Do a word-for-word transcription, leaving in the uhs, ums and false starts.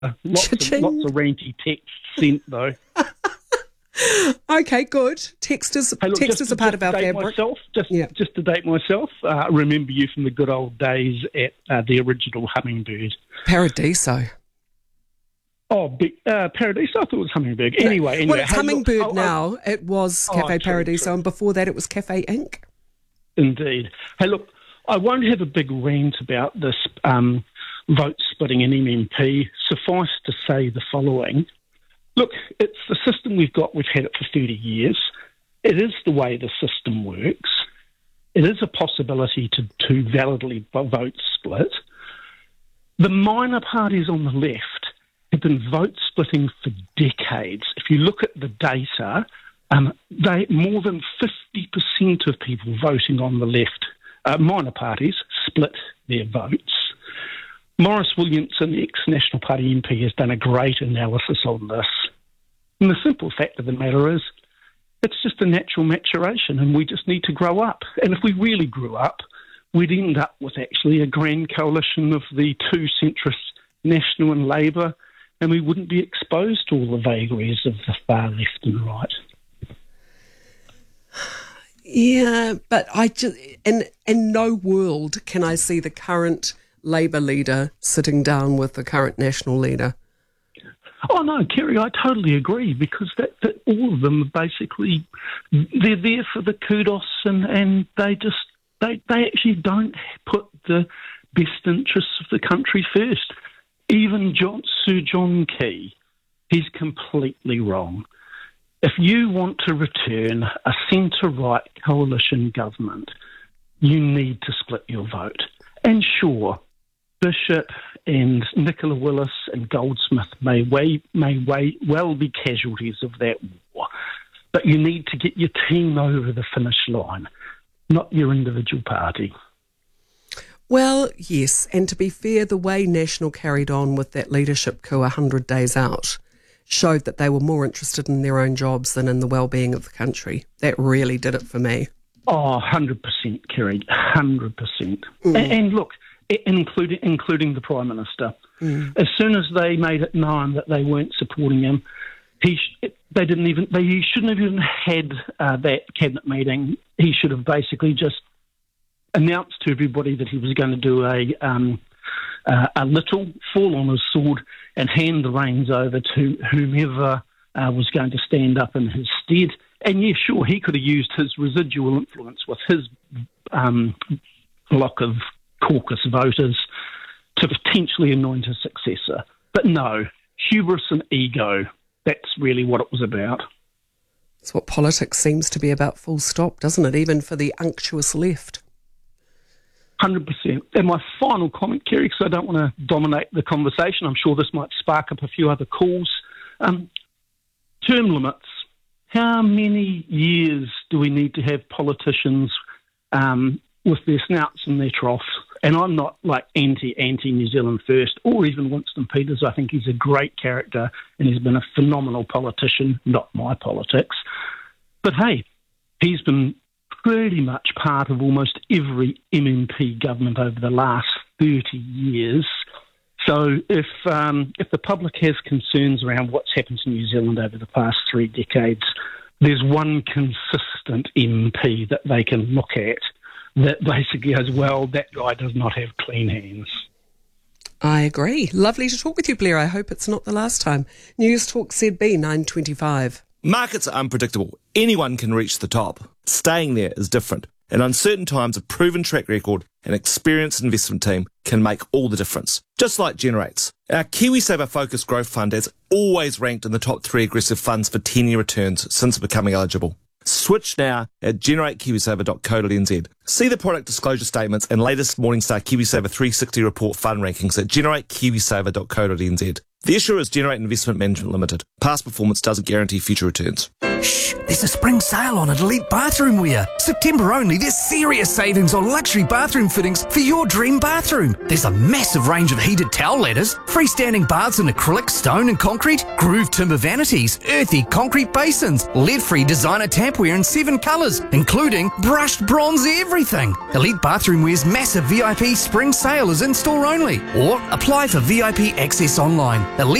lots, of, lots of ranty texts sent, though. Okay, good. Texters, hey, look, texters just, are part just of our to date fabric. Myself, just, yeah. just to date myself, uh, I remember you from the good old days at uh, the original Hummingbird. Paradiso. Oh, be, uh, Paradiso, I thought it was Hummingbird. Anyway, anyway. Well, it's hey, Hummingbird look, now. I, it was Cafe oh, true, Paradiso, true. and before that it was Cafe Incorporated. Indeed. Hey, look, I won't have a big rant about this um, vote splitting in M M P. Suffice to say the following. Look, it's the system we've got. We've had it for thirty years. It is the way the system works. It is a possibility to, to validly vote split. The minor parties on the left have been vote splitting for decades. If you look at the data, um, they more than fifty percent of people voting on the left, uh, minor parties, split their votes. Maurice Williamson, the ex-National Party M P, has done a great analysis on this. And the simple fact of the matter is, it's just a natural maturation, and we just need to grow up. And if we really grew up, we'd end up with actually a grand coalition of the two centrists, National and Labour, and we wouldn't be exposed to all the vagaries of the far left and right. Yeah, but I just in in no world can I see the current Labour leader sitting down with the current National leader. Oh no, Kerry, I totally agree, because that, that all of them are basically, they're there for the kudos, and, and they just they they actually don't put the best interests of the country first. Even John, Sir John Key, he's completely wrong. If you want to return a centre-right coalition government, you need to split your vote. And sure, Bishop and Nicola Willis and Goldsmith may, way, may way, well be casualties of that war, but you need to get your team over the finish line, not your individual party. Well, yes, and to be fair, the way National carried on with that leadership coup one hundred days out showed that they were more interested in their own jobs than in the well-being of the country. That really did it for me. Oh, one hundred percent, Kerry, one hundred percent. Mm. And, and look, including including the Prime Minister, mm. as soon as they made it known that they weren't supporting him, he sh- they didn't even they he shouldn't have even had uh, that cabinet meeting. He should have basically just announced to everybody that he was going to do a um, uh, a little, fall on his sword, and hand the reins over to whomever uh, was going to stand up in his stead. And yeah, sure, he could have used his residual influence with his um, block of caucus voters to potentially anoint a successor. But no, hubris and ego, that's really what it was about. It's what politics seems to be about, full stop, doesn't it? Even for the unctuous left. one hundred percent. And my final comment, Kerry, because I don't want to dominate the conversation, I'm sure this might spark up a few other calls. Um, term limits. How many years do we need to have politicians um, with their snouts in their troughs? And I'm not like anti, anti-New Zealand First, or even Winston Peters. I think he's a great character and he's been a phenomenal politician, not my politics. But hey, he's been pretty much part of almost every M M P government over the last thirty years. So if um, if the public has concerns around what's happened to New Zealand over the past three decades, there's one consistent M P that they can look at that basically goes, well, that guy does not have clean hands. I agree. Lovely to talk with you, Blair. I hope it's not the last time. News Talk Z B nine twenty-five. Markets are unpredictable. Anyone can reach the top. Staying there is different. In uncertain times, a proven track record and experienced investment team can make all the difference. Just like Generates. Our KiwiSaver Focus Growth Fund has always ranked in the top three aggressive funds for ten-year returns since becoming eligible. Switch now at generate kiwisaver dot co dot n z. See the product disclosure statements and latest Morningstar KiwiSaver three sixty report fund rankings at generate kiwisaver dot co dot n z. The issuer is Generate Investment Management Limited. Past performance doesn't guarantee future returns. Shh, there's a spring sale on at Elite Bathroom Wear. September only, there's serious savings on luxury bathroom fittings for your dream bathroom. There's a massive range of heated towel ladders, freestanding baths in acrylic, stone and concrete, grooved timber vanities, earthy concrete basins, lead-free designer tapware in seven colours, including brushed bronze everything. Elite Bathroom Wear's massive V I P spring sale is in-store only, or apply for V I P access online. Elite